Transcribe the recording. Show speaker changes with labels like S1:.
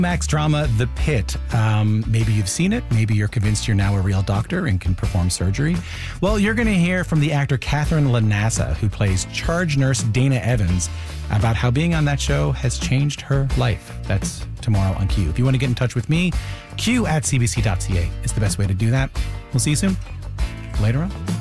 S1: Max drama, The Pit. Maybe you've seen it. Maybe you're convinced you're now a real doctor and can perform surgery. Well, you're going to hear from the actor Catherine Lanassa, who plays charge nurse Dana Evans, about how being on that show has changed her life. That's tomorrow on Q. If you want to get in touch with me, q@cbc.ca is the best way to do that. We'll see you soon. Later on.